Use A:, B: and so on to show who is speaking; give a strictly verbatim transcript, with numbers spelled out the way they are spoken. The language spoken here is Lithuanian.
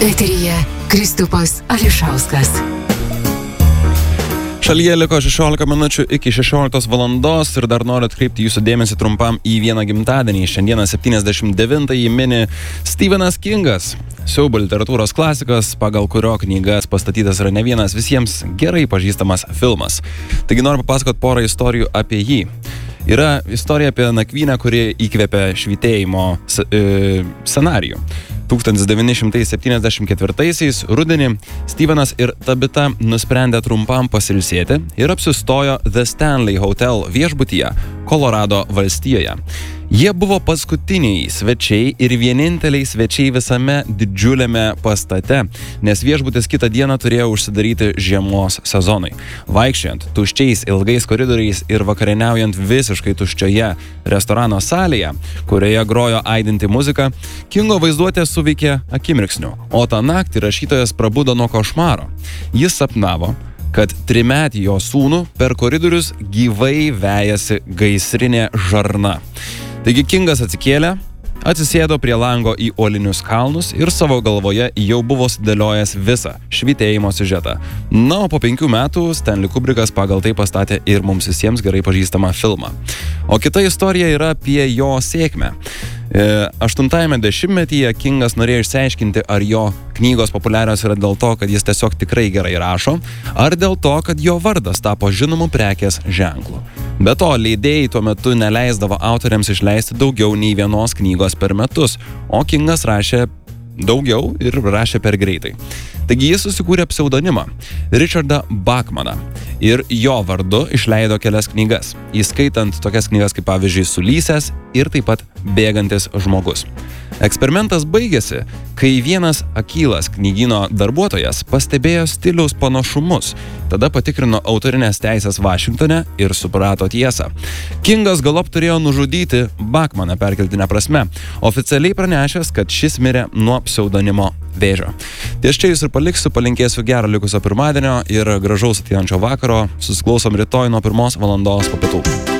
A: Eteryje Kristupas Ališauskas.
B: Šalyje liko šešiolika minučių iki šešioliktos valandos ir dar noriu atkreipti jūsų dėmesį trumpam į vieną gimtadienį. Šiandieną septyniasdešimt devintąjį mini Stephenas Kingas, siaubo literatūros klasikas, pagal kurio knygas pastatytas yra ne vienas visiems gerai pažįstamas filmas. Taigi noriu papasakoti porą istorijų apie jį. Yra istorija apie nakvynę, kuri įkvėpė švytėjimo e, scenarijų. tūkstantis devyni šimtai septyniasdešimt ketvirtaisiais rudenį Stephenas ir Tabitha nusprendė trumpam pasilsėti ir apsistojo The Stanley Hotel viešbutyje Kolorado valstijoje. Jie buvo paskutiniai svečiai ir vieninteliai svečiai visame didžiuliame pastate, nes viešbutis kitą dieną turėjo užsidaryti žiemos sezonui. Vaikščiojant tuščiais ilgais koridoriais ir vakarieniaujant visiškai tuščioje restorano salėje, kurioje grojo aidinti muzika, Kingo vaizduotė suveikė akimirksniu, o tą naktį rašytojas prabudo nuo košmaro. Jis sapnavo, kad trimetį jo sūnų per koridorius gyvai vejasi gaisrinė žarna. Taigi Kingas atsikėlė, atsisėdo prie lango į uolinius kalnus ir savo galvoje jau buvo sudėliojęs visą švytėjimo siužetą. Na, o po penkių metų Stanley Kubrickas pagal tai pastatė ir mums visiems gerai pažįstamą filmą. O kita istorija yra apie jo sėkmę. Aštuntajame dešimtmetyje Kingas norėjo išsiaiškinti, ar jo knygos populiarios yra dėl to, kad jis tiesiog tikrai gerai rašo, ar dėl to, kad jo vardas tapo žinomu prekės ženklu. Be to, leidėjai tuo metu neleisdavo autoriams išleisti daugiau nei vienos knygos per metus, o Kingas rašė daugiau ir rašė per greitai. Taigi jis susikūrė pseudonimą Richardą Bachmaną ir jo vardu išleido kelias knygas, įskaitant tokias knygas kaip pavyzdžiui Sulysęs ir taip pat Bėgantis žmogus. Eksperimentas baigėsi, kai vienas akylas knygyno darbuotojas pastebėjo stiliaus panašumus, tada patikrino autorinės teisės Vašingtone ir suprato tiesą. Kingas galop turėjo nužudyti Bachmaną perkeltine prasme, oficialiai pranešęs, kad šis mirė nuo pseudonimo vėžio. Ties čia jūs ir paliksiu, palinkėsiu gero likusio pirmadienio ir gražaus ateinančio vakaro. Susiklausom rytoj nuo pirmos valandos po pietų.